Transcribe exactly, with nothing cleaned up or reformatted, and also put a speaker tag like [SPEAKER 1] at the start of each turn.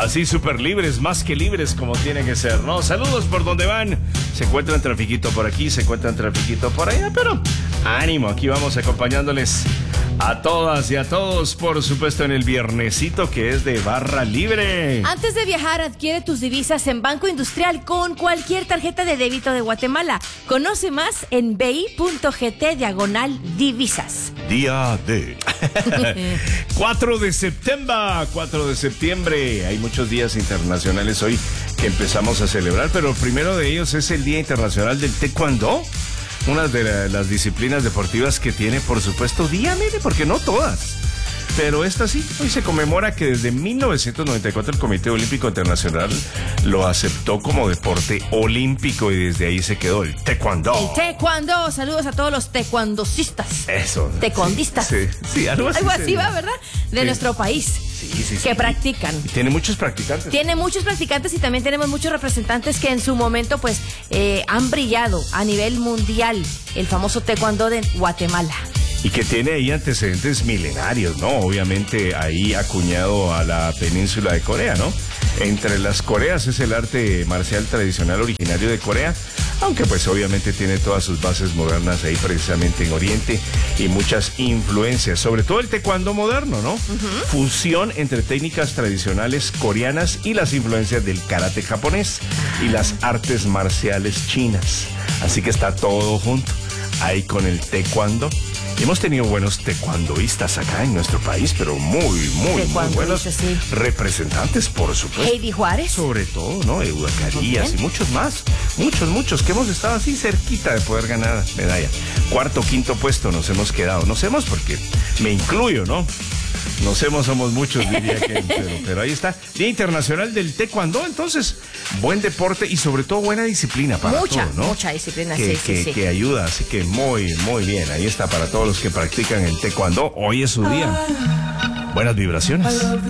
[SPEAKER 1] Así súper libres, más que libres como tiene que ser, ¿no? Saludos por donde van. Se encuentran trafiquito por aquí, se encuentran trafiquito por allá, pero ánimo, aquí vamos acompañándoles a todas y a todos, por supuesto, en el viernesito que es de barra libre.
[SPEAKER 2] Antes de viajar, adquiere tus divisas en Banco Industrial con cualquier tarjeta de débito de Guatemala. Conoce más en bi.gt diagonal divisas.
[SPEAKER 1] Día de cuatro de septiembre, cuatro de septiembre. Hay muchos días internacionales hoy que empezamos a celebrar, pero el primero de ellos es el Día Internacional del Taekwondo. Una de la, las disciplinas deportivas que tiene, por supuesto, día, mire, porque no todas, pero esta sí. Hoy se conmemora que desde mil novecientos noventa y cuatro el Comité Olímpico Internacional lo aceptó como deporte olímpico y desde ahí se quedó el taekwondo.
[SPEAKER 2] El taekwondo, saludos a todos los taekwondosistas.
[SPEAKER 1] Eso.
[SPEAKER 2] Taekwondistas.
[SPEAKER 1] Sí, sí, algo así.
[SPEAKER 2] Algo así
[SPEAKER 1] sería.
[SPEAKER 2] va, ¿verdad? De
[SPEAKER 1] Sí.
[SPEAKER 2] nuestro país.
[SPEAKER 1] Sí, sí, sí.
[SPEAKER 2] Que practican.
[SPEAKER 1] Y tiene muchos practicantes.
[SPEAKER 2] Tiene muchos practicantes y también tenemos muchos representantes que en su momento pues eh, han brillado a nivel mundial. El famoso taekwondo de Guatemala.
[SPEAKER 1] Y que tiene ahí antecedentes milenarios, ¿no? Obviamente ahí acuñado a la península de Corea, ¿no? Entre las Coreas es el arte marcial tradicional originario de Corea, aunque pues obviamente tiene todas sus bases modernas ahí precisamente en Oriente y muchas influencias, sobre todo el taekwondo moderno, ¿no? Uh-huh. Fusión entre técnicas tradicionales coreanas y las influencias del karate japonés y las artes marciales chinas. Así que está todo junto ahí con el taekwondo. Hemos tenido buenos taekwondoístas acá en nuestro país, pero muy, muy, muy buenos
[SPEAKER 2] sí.
[SPEAKER 1] representantes, por supuesto.
[SPEAKER 2] Heidi Juárez.
[SPEAKER 1] Sobre todo, ¿no? Euda Carías y muchos más. Muchos, muchos que hemos estado así cerquita de poder ganar medalla. Cuarto, quinto puesto nos hemos quedado. Nos hemos porque me incluyo, ¿no? Nos hemos, somos muchos, diría que, pero, pero ahí está. Día Internacional del Taekwondo, entonces, buen deporte y sobre todo buena disciplina para
[SPEAKER 2] mucha,
[SPEAKER 1] todos, ¿no?
[SPEAKER 2] Mucha disciplina,
[SPEAKER 1] que,
[SPEAKER 2] sí,
[SPEAKER 1] que,
[SPEAKER 2] sí, sí.
[SPEAKER 1] Que ayuda, así que muy, muy bien. Ahí está para todos los que practican el Taekwondo. Hoy es su día. Buenas vibraciones.